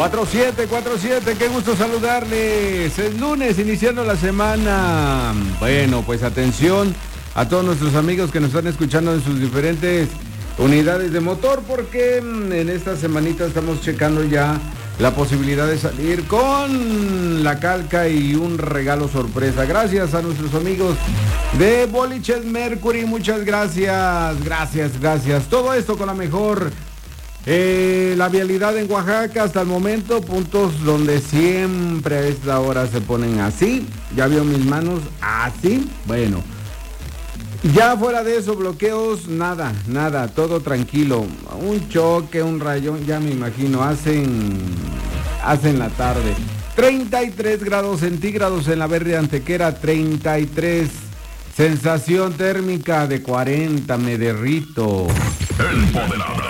4747, qué gusto saludarles. Es lunes, iniciando la semana. Bueno, pues atención a todos nuestros amigos que nos están escuchando en sus diferentes unidades de motor, porque en esta semanita estamos checando ya la posibilidad de salir con la calca y un regalo sorpresa. Gracias a nuestros amigos de Boliches Mercury, muchas gracias. Todo esto con la mejor la vialidad en Oaxaca hasta el momento, puntos donde siempre a esta hora se ponen así. Ya vio mis manos así. Bueno, ya fuera de eso, bloqueos, nada, todo tranquilo. Un choque, un rayón, ya me imagino, hacen la tarde. 33 grados centígrados en la Verde Antequera, 33. Sensación térmica de 40, me derrito. El Empoderado